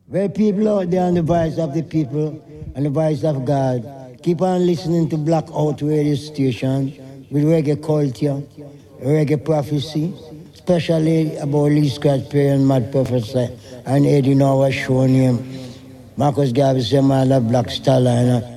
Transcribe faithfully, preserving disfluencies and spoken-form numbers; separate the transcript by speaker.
Speaker 1: Well, people out there on the voice of the people and the voice of God, keep on listening to Blackout Radio Station with reggae culture, reggae prophecy, especially about Lee Scratch Perry and Mad Professor and Eddie Noah show name. Marcus Garvey said, man, that Black Starliner.